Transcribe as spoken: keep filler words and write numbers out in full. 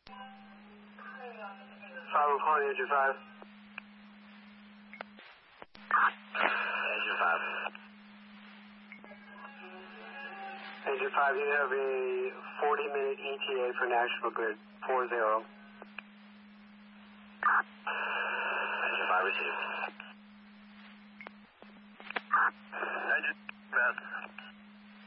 five, I'm calling engine five. Engine five. Engine five, you have a forty minute E T A for National Grid, four zero. Engine five received. Engine, best.